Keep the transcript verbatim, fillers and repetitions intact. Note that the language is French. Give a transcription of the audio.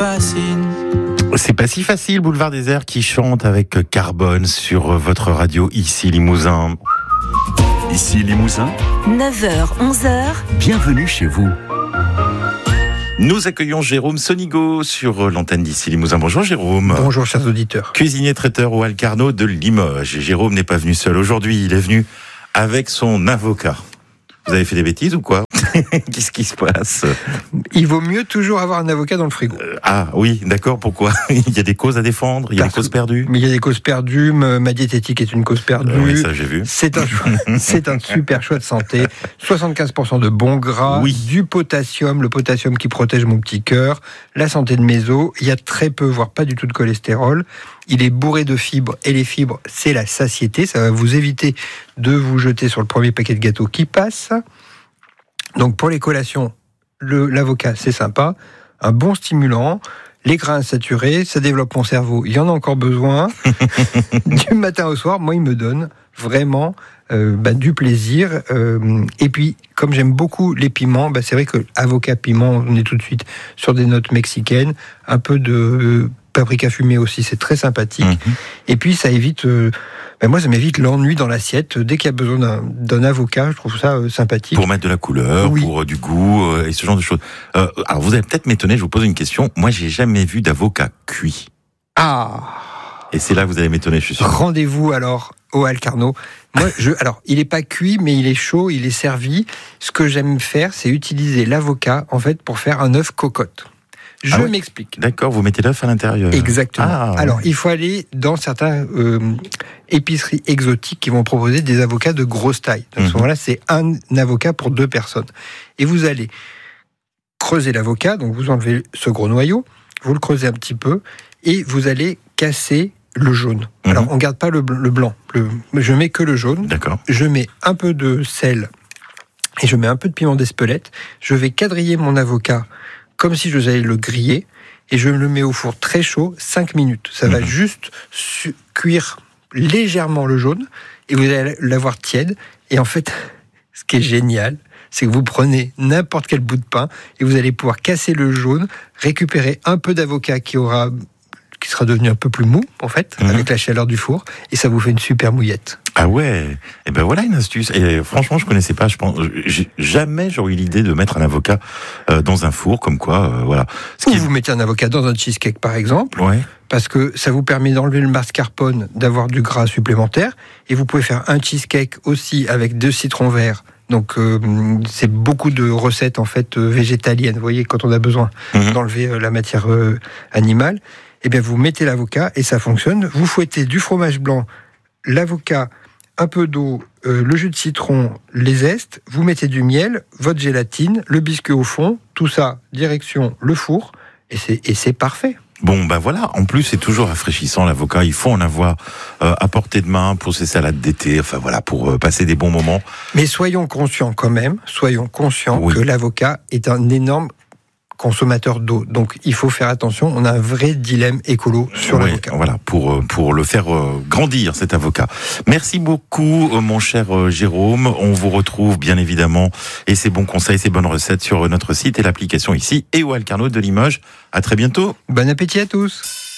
fascine. C'est pas si facile, Boulevard Désert qui chante avec Carbone sur votre radio ici Limousin. Ici Limousin, neuf heures, onze heures. Bienvenue chez vous. Nous accueillons Jérôme Sonigo sur l'antenne d'ici Limousin. Bonjour Jérôme. Bonjour chers auditeurs. Cuisinier traiteur au Alcarno de Limoges. Et Jérôme n'est pas venu seul aujourd'hui, il est venu avec son avocat. Vous avez fait des bêtises ou quoi? Qu'est-ce qui se passe? Il vaut mieux toujours avoir un avocat dans le frigo. Euh, ah oui, d'accord, pourquoi? Il y a des causes à défendre, il y a Parce des causes perdues. Mais il y a des causes perdues, ma diététique est une cause perdue. Euh, oui, ça j'ai vu. C'est un, choix, c'est un super choix de santé. soixante-quinze pour cent de bons gras, oui. Du potassium, le potassium qui protège mon petit cœur, la santé de mes os. Il y a très peu, voire pas du tout de cholestérol. Il est bourré de fibres, et les fibres, c'est la satiété. Ça va vous éviter de vous jeter sur le premier paquet de gâteaux qui passe. Donc pour les collations, le, l'avocat, c'est sympa. Un bon stimulant. Les grains insaturés, ça développe mon cerveau. Il y en a encore besoin. Du matin au soir, moi, il me donne vraiment euh, bah, du plaisir. Euh, et puis, comme j'aime beaucoup les piments, bah, c'est vrai que avocat, piment, on est tout de suite sur des notes mexicaines. Un peu de euh, paprika fumé aussi, c'est très sympathique. Mmh. Et puis, ça évite... Euh, Ben moi, ça m'évite l'ennui dans l'assiette. Dès qu'il y a besoin d'un, d'un avocat, je trouve ça euh, sympathique. Pour mettre de la couleur, oui. Pour euh, du goût euh, et ce genre de choses. Euh, alors, vous allez peut-être m'étonner, je vous pose une question. Moi, j'ai jamais vu d'avocat cuit. Ah. Et c'est là que vous allez m'étonner, je suis sûr. Rendez-vous alors au Alcarno. Moi, je, alors, il est pas cuit, mais il est chaud, il est servi. Ce que j'aime faire, c'est utiliser l'avocat, en fait, pour faire un œuf cocotte. Je ah oui. m'explique. D'accord, vous mettez l'œuf à l'intérieur. Exactement. Ah, alors, ouais. il faut aller dans certains euh, épiceries exotiques qui vont proposer des avocats de grosse taille. À ce mmh. moment-là, c'est un avocat pour deux personnes. Et vous allez creuser l'avocat, donc vous enlevez ce gros noyau, vous le creusez un petit peu, et vous allez casser le jaune. Mmh. Alors, on ne garde pas le, le blanc. Le, je mets que le jaune. D'accord. Je mets un peu de sel et je mets un peu de piment d'Espelette. Je vais quadriller mon avocat comme si je allais le griller, et je le mets au four très chaud, cinq minutes. Ça mmh. va juste su- cuire légèrement le jaune, et vous allez l'avoir tiède. Et en fait, ce qui est génial, c'est que vous prenez n'importe quel bout de pain, et vous allez pouvoir casser le jaune, récupérer un peu d'avocat qui aura... qui sera devenu un peu plus mou, en fait, mmh. avec la chaleur du four, et ça vous fait une super mouillette. Ah ouais, et ben voilà une astuce. Et franchement, je connaissais pas. Je pense j'ai, jamais j'aurais eu l'idée de mettre un avocat euh, dans un four, comme quoi, euh, voilà. Ce Ou qui... vous mettez un avocat dans un cheesecake, par exemple, ouais. parce que ça vous permet d'enlever le mascarpone, d'avoir du gras supplémentaire, et vous pouvez faire un cheesecake aussi avec deux citrons verts. Donc euh, c'est beaucoup de recettes en fait euh, végétaliennes. Vous voyez, quand on a besoin mmh. d'enlever euh, la matière euh, animale. Eh bien, vous mettez l'avocat et ça fonctionne. Vous fouettez du fromage blanc, l'avocat, un peu d'eau, euh, le jus de citron, les zestes. Vous mettez du miel, votre gélatine, le biscuit au fond. Tout ça, direction le four. Et c'est, et c'est parfait. Bon, ben voilà. En plus, c'est toujours rafraîchissant, l'avocat. Il faut en avoir euh, à portée de main pour ces salades d'été. Enfin, voilà, pour euh, passer des bons moments. Mais soyons conscients quand même, soyons conscients oui. que l'avocat est un énorme consommateur d'eau. Donc, il faut faire attention. On a un vrai dilemme écolo sur oui, l'avocat. Voilà, pour, pour le faire grandir, cet avocat. Merci beaucoup, mon cher Jérôme. On vous retrouve, bien évidemment, et ces bons conseils, ces bonnes recettes sur notre site et l'application ici et au Alcarno de Limoges. À très bientôt. Bon appétit à tous.